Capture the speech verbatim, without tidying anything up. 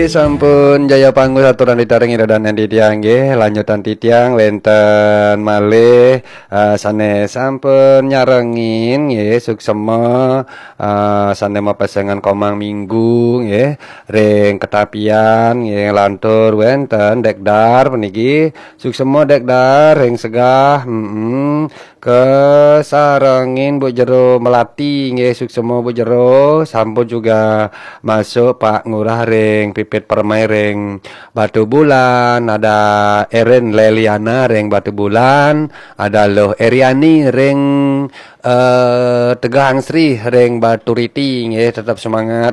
sampun jaya panggung saturan ditaring iradan titiang nggih lanjutan titiang wenten malih uh, sanes sampun nyarengin nggih suksema uh, sanes mapesengan komang minggu nggih ring ketapian nggih lantur wenten dekdar puniki suksema dekdar ring segah heeh kesarengin Bu Jero Melati nggih suksema Bu Jero sampun juga masuk Pak Ngurah ring pipit permai ring Batu Bulan, ada Erin Leliana ring Batu Bulan, ada Loh Eriani ring uh, Tegahang Sri ring Batu Riti nggih tetap semangat